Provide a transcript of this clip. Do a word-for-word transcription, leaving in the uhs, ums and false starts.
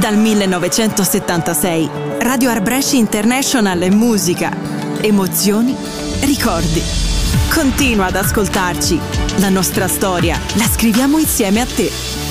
Dal millenovecentosettantasei, Radio Art Brescia International è musica, emozioni, ricordi. Continua ad ascoltarci. La nostra storia la scriviamo insieme a te.